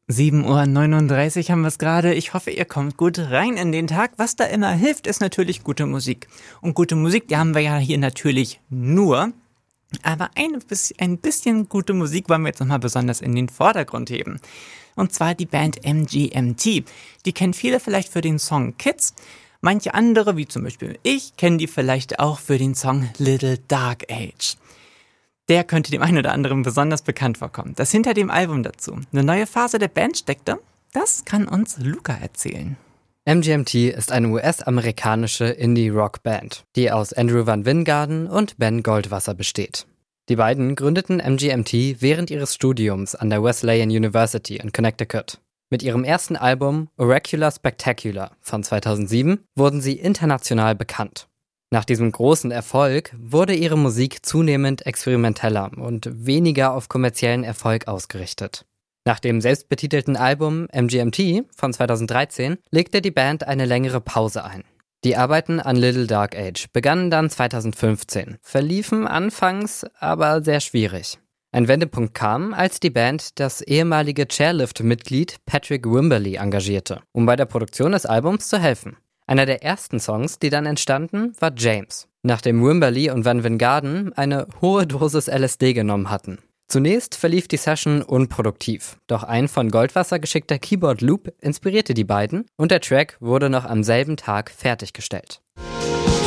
7:39 Uhr haben wir es gerade. Ich hoffe, ihr kommt gut rein in den Tag. Was da immer hilft, ist natürlich gute Musik. Und gute Musik, die haben wir ja hier natürlich nur. Aber ein bisschen gute Musik wollen wir jetzt nochmal besonders in den Vordergrund heben. Und zwar die Band MGMT. Die kennen viele vielleicht für den Song Kids. Manche andere, wie zum Beispiel ich, kennen die vielleicht auch für den Song Little Dark Age. Der könnte dem einen oder anderen besonders bekannt vorkommen. Dass hinter dem Album dazu eine neue Phase der Band steckte, das kann uns Luca erzählen. MGMT ist eine US-amerikanische Indie-Rock-Band, die aus Andrew Van Wijngaarden und Ben Goldwasser besteht. Die beiden gründeten MGMT während ihres Studiums an der Wesleyan University in Connecticut. Mit ihrem ersten Album Oracular Spectacular von 2007 wurden sie international bekannt. Nach diesem großen Erfolg wurde ihre Musik zunehmend experimenteller und weniger auf kommerziellen Erfolg ausgerichtet. Nach dem selbstbetitelten Album MGMT von 2013 legte die Band eine längere Pause ein. Die Arbeiten an Little Dark Age begannen dann 2015, verliefen anfangs aber sehr schwierig. Ein Wendepunkt kam, als die Band das ehemalige Chairlift-Mitglied Patrick Wimberly engagierte, um bei der Produktion des Albums zu helfen. Einer der ersten Songs, die dann entstanden, war James, nachdem Wimberly und Van Wijngaarden eine hohe Dosis LSD genommen hatten. Zunächst verlief die Session unproduktiv, doch ein von Goldwasser geschickter Keyboard-Loop inspirierte die beiden und der Track wurde noch am selben Tag fertiggestellt.